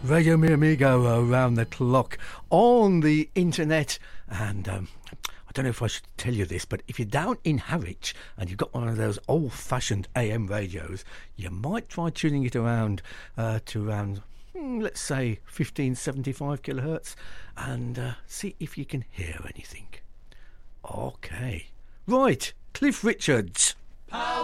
Radio Mi Amigo around the clock on the internet. And I don't know if I should tell you this, but if you're down in Harwich and you've got one of those old-fashioned AM radios, you might try tuning it around to around, let's say, 1575 kilohertz, and see if you can hear anything. Okay. Right, Cliff Richards.